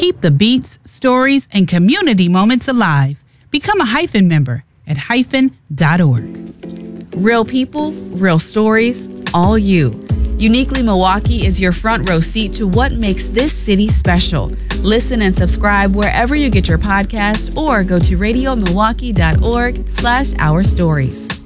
Keep the beats, stories, and community moments alive. Become a Hyphen member at hyphen.org. Real people, real stories, all you. Uniquely Milwaukee is your front row seat to what makes this city special. Listen and subscribe wherever you get your podcast or go to radiomilwaukee.org/ourstories.